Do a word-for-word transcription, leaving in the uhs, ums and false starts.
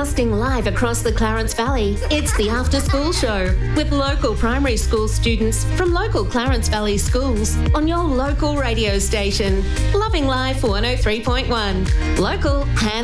Broadcasting live across the Clarence Valley, it's the After School Show with local primary school students from local Clarence Valley schools on your local radio station. Loving Life one oh three point one. Local, hands